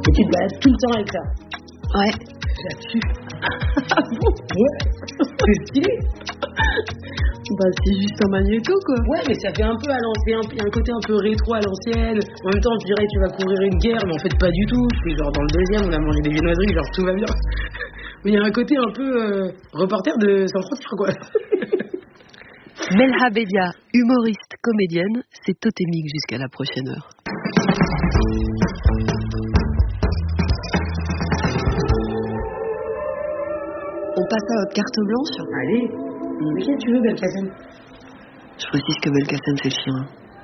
Et tu te balades tout le temps avec ça. Ouais. Là-dessus. Ah bon? Ouais. C'est stylé. Bah, c'est juste un magnéto, quoi. Ouais, mais ça fait un peu à l'ancienne, il y a un côté un peu rétro à l'ancienne. En même temps, on dirait que tu vas courir une guerre, mais en fait, pas du tout. C'est genre dans le deuxième, on a mangé des viennoiseries, genre tout va bien. Mais il y a un côté un peu reporter de Sans Frontières, quoi. Melha Bedia, humoriste, comédienne, c'est totémique jusqu'à la prochaine heure. On passe à votre carte blanche. Allez, qu'est-ce que tu veux, Belkacem? Je précise que Belkacem, c'est le chien.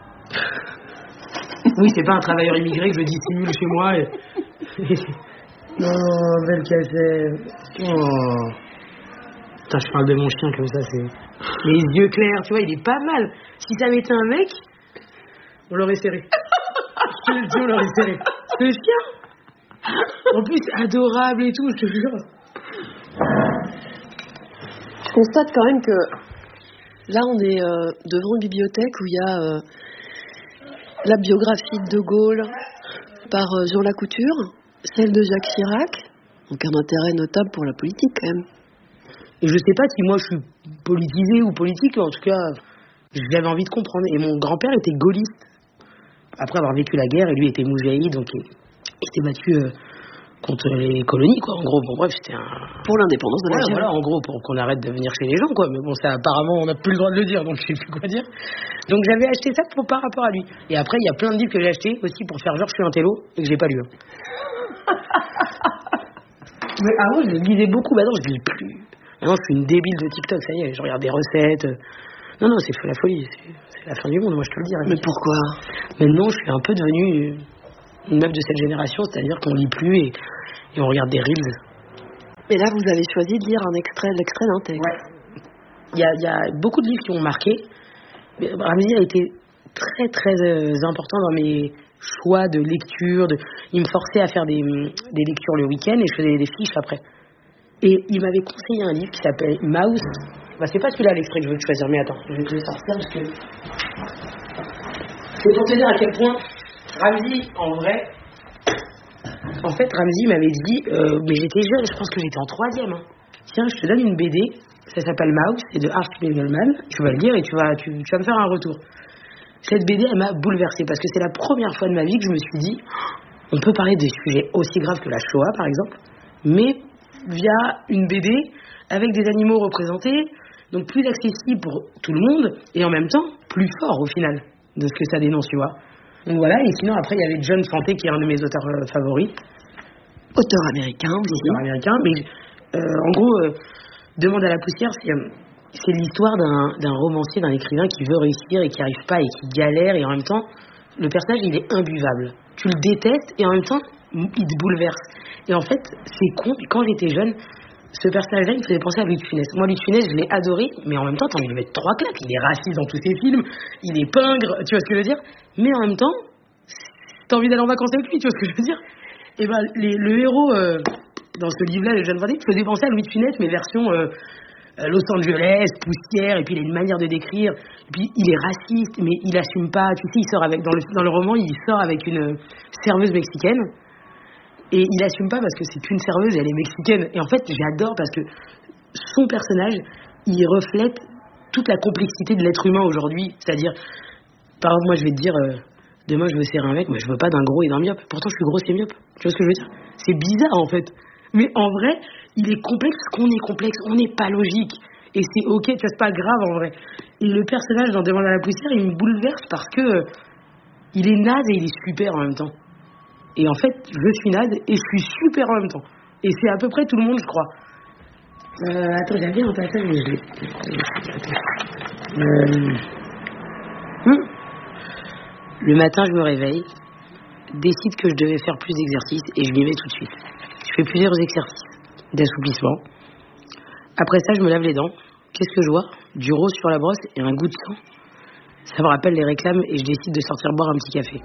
Oui, c'est pas un travailleur immigré que je dissimule chez moi et... Non, Belkacem. Oh. Putain, je parle de mon chien comme ça, c'est... Les yeux clairs, tu vois, il est pas mal. Si ça avait été un mec, on l'aurait serré. Je te le dis, on l'aurait serré. Le chien, en plus, adorable et tout, je te jure. Je constate quand même que là, on est devant une bibliothèque où il y a la biographie de De Gaulle par Jean Lacouture, celle de Jacques Chirac, donc un intérêt notable pour la politique quand même. Et je sais pas si moi je suis politisé ou politique, mais en tout cas, j'avais envie de comprendre. Et mon grand-père était gaulliste. Après avoir vécu la guerre, et lui était moujahid, donc il s'était battu contre les colonies, quoi. En gros, bon bref, c'était un... Pour l'indépendance de l'Algérie. Voilà, en gros, pour qu'on arrête de venir chez les gens, quoi. Mais bon, ça, apparemment, on n'a plus le droit de le dire, donc je sais plus quoi dire. Donc j'avais acheté ça par rapport à lui. Et après, il y a plein de livres que j'ai achetés aussi pour faire genre je suis un télo et que j'ai pas lu. Mais avant, je lisais beaucoup, maintenant je lis plus. Maintenant, je suis une débile de TikTok, ça y est, je regarde des recettes. Non, c'est la folie, c'est la fin du monde, moi je te le dis. Mais pourquoi? Maintenant, je suis un peu devenue une meuf de cette génération, c'est-à-dire qu'on lit plus et on regarde des reels. Mais là, vous avez choisi de lire l'extrait d'un texte. Ouais. Il y a beaucoup de livres qui m'ont marqué. Ramzy a été très très important dans mes choix de lecture. Il me forçait à faire des lectures le week-end et je faisais des fiches après. Et il m'avait conseillé un livre qui s'appelle Mouse. Bah, c'est pas celui-là l'extrait que je veux te choisir, mais attends, je vais te le sortir parce que... C'est pour te dire à quel point Ramzy, en vrai... En fait, Ramzy m'avait dit, mais j'étais jeune, je pense que j'étais en 3e. Hein. Tiens, je te donne une BD, ça s'appelle Mouse, c'est de Art Spiegelman. Tu vas le lire et tu vas me faire un retour. Cette BD, elle m'a bouleversée parce que c'est la première fois de ma vie que je me suis dit, on peut parler des sujets aussi graves que la Shoah, par exemple, mais via une BD avec des animaux représentés, donc plus accessible pour tout le monde et en même temps plus fort au final de ce que ça dénonce, tu vois. Donc voilà, et sinon après il y avait John Fante qui est un de mes auteurs favoris. Auteur américain aussi. Auteur américain, mais en gros, Demande à la poussière, c'est l'histoire d'un romancier, d'un écrivain qui veut réussir et qui n'y arrive pas et qui galère, et en même temps, le personnage il est imbuvable. Tu le détestes et en même temps, il te bouleverse. Et en fait, c'est con, quand j'étais jeune, ce personnage-là, il me faisait penser à Louis de Funès. Moi, Louis de Funès, je l'ai adoré, mais en même temps, t'as envie de lui mettre 3 claques. Il est raciste dans tous ses films, il est pingre, tu vois ce que je veux dire. Mais en même temps, t'as envie d'aller en vacances avec lui, tu vois ce que je veux dire. Et ben, le héros, dans ce livre-là, le jeune Vendée, il faisait penser à Louis de Funès, mais version Los Angeles, poussière, et puis il a une manière de décrire. Et puis, il est raciste, mais il assume pas. Tu sais, il sort avec, dans le roman, il sort avec une serveuse mexicaine. Et il assume pas parce que c'est qu'une serveuse et elle est mexicaine. Et en fait, j'adore parce que son personnage, il reflète toute la complexité de l'être humain aujourd'hui. C'est-à-dire, par exemple, moi, je vais te dire, demain, je veux serrer un mec, mais je veux pas d'un gros et d'un myope. Pourtant, je suis grosse et myope. Tu vois ce que je veux dire? C'est bizarre, en fait. Mais en vrai, il est complexe parce qu'on est complexe. On n'est pas logique. Et c'est ok, tu vois, c'est pas grave, en vrai. Et le personnage dans Demande à la poussière, il me bouleverse parce que il est naze et il est super en même temps. Et en fait, je suis naze et je suis super en même temps. Et c'est à peu près tout le monde, je crois. Attends, j'avais un passage, mais je l'ai... Le matin, je me réveille, décide que je devais faire plus d'exercices et je m'y mets tout de suite. Je fais plusieurs exercices d'assouplissement. Après ça, je me lave les dents. Qu'est-ce que je vois? Du rose sur la brosse et un goût de sang. Ça me rappelle les réclames et je décide de sortir boire un petit café.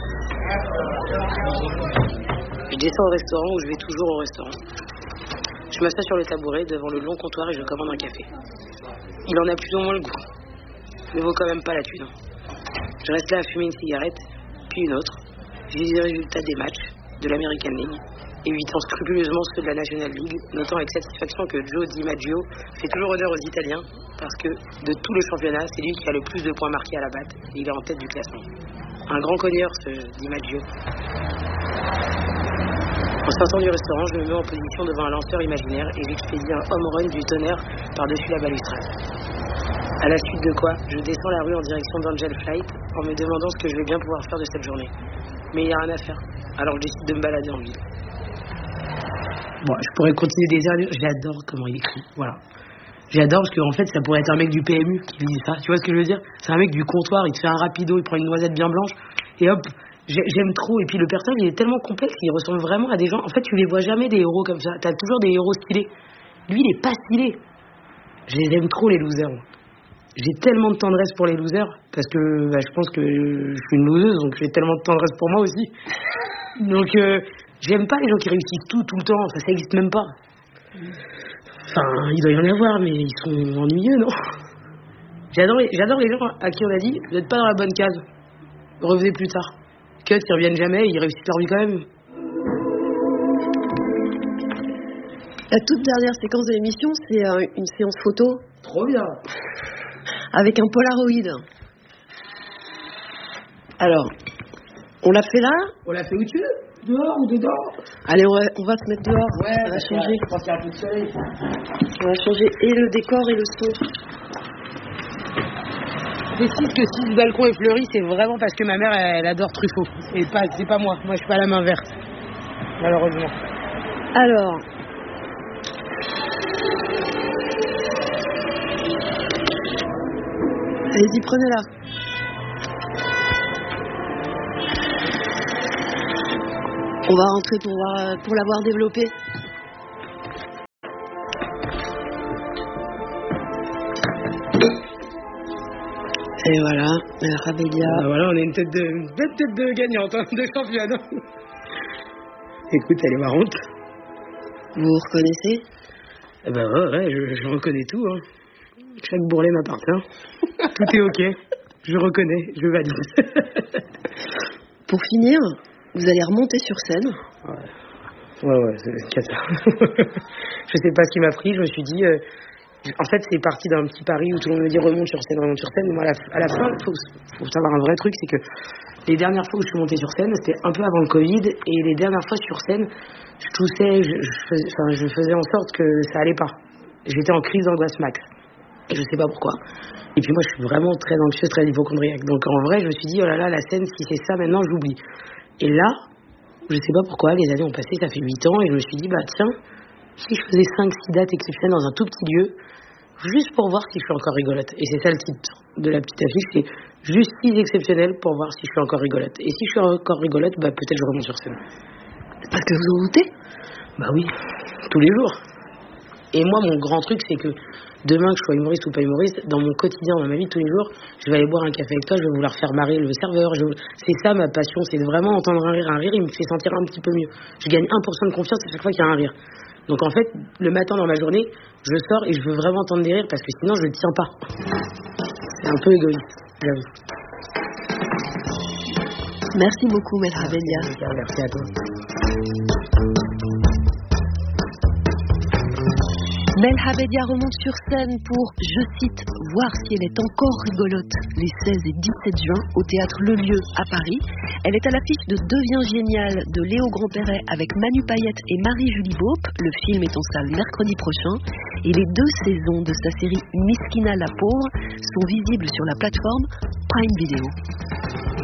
Je descends au restaurant où je vais toujours au restaurant. Je m'assois sur le tabouret devant le long comptoir et je commande un café. Il en a plus ou moins le goût. Ne vaut quand même pas la thune. Je reste là à fumer une cigarette, puis une autre. Je lis les résultats des matchs. de l'American League, évitant scrupuleusement ceux de la National League, notant avec satisfaction que Joe DiMaggio fait toujours honneur aux Italiens, parce que de tout le championnat, c'est lui qui a le plus de points marqués à la batte, et il est en tête du classement. Un grand cogneur, ce DiMaggio. En sortant du restaurant, je me mets en position devant un lanceur imaginaire et j'expédie un home run du tonnerre par-dessus la balustrade. À la suite de quoi, je descends la rue en direction d'Angel Flight en me demandant ce que je vais bien pouvoir faire de cette journée. Mais il n'y a rien à faire, alors je décide de me balader en ville. Bon, je pourrais continuer des heures. J'adore comment il écrit, voilà. J'adore parce qu'en fait, ça pourrait être un mec du PMU qui dit ça. Tu vois ce que je veux dire? C'est un mec du comptoir, il te fait un rapido, il prend une noisette bien blanche et hop, j'aime trop. Et puis le personnage, il est tellement complexe, il ressemble vraiment à des gens. En fait, tu les vois jamais des héros comme ça. T'as toujours des héros stylés. Lui, il est pas stylé. J'aime trop les losers. J'ai tellement de tendresse pour les losers parce que je pense que je suis une loseuse, donc j'ai tellement de tendresse pour moi aussi. Donc j'aime pas les gens qui réussissent tout le temps. Ça existe même pas. Enfin, il doit y en avoir, mais ils sont ennuyeux, non? J'adore les gens à qui on a dit vous n'êtes pas dans la bonne case. Revenez plus tard. Cut, ils reviennent jamais, ils réussissent leur vie quand même. La toute dernière séquence de l'émission, c'est une séance photo. Trop bien. Avec un Polaroid. Alors, on l'a fait là? On l'a fait où tu veux? Dehors ou dedans? Allez, on va se mettre dehors. Ouais, ça va changer. Je pense qu'il y a un peu de soleil. Ça va changer et le décor et le son. Je précise que si ce balcon est fleuri, c'est vraiment parce que ma mère, elle adore Truffaut. C'est pas moi. Moi, je suis pas la main verte. Malheureusement. Alors... allez-y, prenez-la. On va rentrer pour l'avoir développé. Et voilà, Rabelia. Voilà, on est une tête de gagnante, hein, de championne. Écoute, elle est marrante. Vous reconnaissez? Eh ben ouais, je reconnais tout. Hein. Chaque bourrelet m'appartient. Tout est ok. Je reconnais, je valide. Pour finir, vous allez remonter sur scène. Ouais, c'est cata. Je sais pas ce qui m'a pris, je me suis dit... en fait, c'est parti d'un petit pari où tout le monde me dit remonte sur scène. Mais moi, à la fin, faut savoir un vrai truc, c'est que les dernières fois où je suis montée sur scène, c'était un peu avant le Covid, et les dernières fois sur scène, je toussais, je faisais en sorte que ça allait pas. J'étais en crise d'angoisse max. Et je sais pas pourquoi. Et puis moi, je suis vraiment très anxieuse, très hypochondriaque. Donc en vrai, je me suis dit, oh là là, la scène, si c'est ça, maintenant, j'oublie. Et là, je sais pas pourquoi, les années ont passé, ça fait 8 ans, et je me suis dit, bah tiens, si je faisais 5-6 dates exceptionnelles dans un tout petit lieu, juste pour voir si je suis encore rigolote. Et c'est ça le titre de la petite affiche, c'est juste 6 exceptionnels pour voir si je suis encore rigolote. Et si je suis encore rigolote, bah peut-être je remonte sur scène. Parce que vous en doutez? Bah oui, tous les jours. Et moi, mon grand truc, c'est que demain, que je sois humoriste ou pas humoriste, dans mon quotidien, dans ma vie de tous les jours, je vais aller boire un café avec toi, je vais vouloir faire marrer le serveur. C'est ça ma passion, c'est de vraiment entendre un rire. Un rire, il me fait sentir un petit peu mieux. Je gagne 1% de confiance à chaque fois qu'il y a un rire. Donc en fait, le matin dans ma journée, je sors et je veux vraiment entendre des rires parce que sinon je ne tiens pas. C'est un peu égoïste, j'avoue. Merci beaucoup, Mel Rabelia. Merci à toi. Mel Rabelia remonte sur scène pour, je cite, voir si elle est encore rigolote les 16 et 17 juin au théâtre Le Lieu à Paris. Elle est à l'affiche de Deviens génial de Léo Grandperret avec Manu Payette et Marie-Julie Beaupe. Le film est en salle mercredi prochain et les 2 saisons de sa série Miskina la pauvre sont visibles sur la plateforme Prime Video.